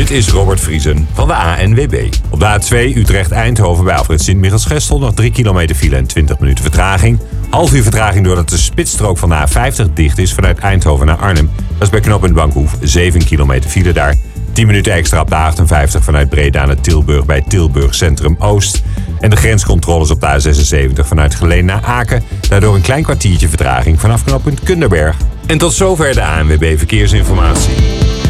Dit is Robert Vriesen van de ANWB. Op de A2 Utrecht-Eindhoven bij afrit Sint-Michielsgestel nog 3 kilometer file en 20 minuten vertraging. Half uur vertraging doordat de spitsstrook van de A50 dicht is vanuit Eindhoven naar Arnhem. Dat is bij knooppunt Bankhoef 7 kilometer file daar. 10 minuten extra op de A58 vanuit Breda naar Tilburg bij Tilburg Centrum Oost. En de grenscontroles op de A76 vanuit Geleen naar Aken. Daardoor een klein kwartiertje vertraging vanaf knooppunt Kunderberg. En tot zover de ANWB Verkeersinformatie.